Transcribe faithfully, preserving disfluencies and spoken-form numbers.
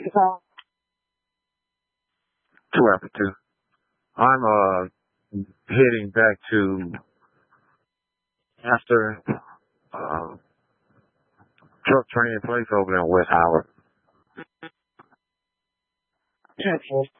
Two after two. I'm uh heading back to after uh truck training place over in West Howard.